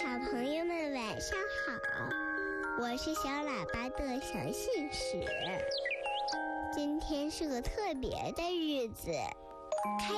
小朋友们晚上好，我是小喇叭的小信使。今天是个特别的日子，开